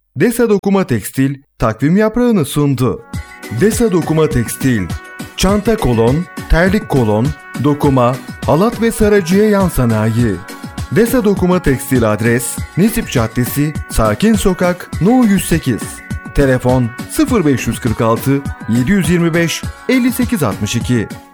Desa Dokuma Tekstil takvim yaprağını sundu. Desa Dokuma Tekstil, çanta kolon, terlik kolon, dokuma, halat ve saracıya yan sanayi. Desa Dokuma Tekstil adres Nisip Caddesi, Sakin Sokak, No 108. Telefon 0546 725 5862.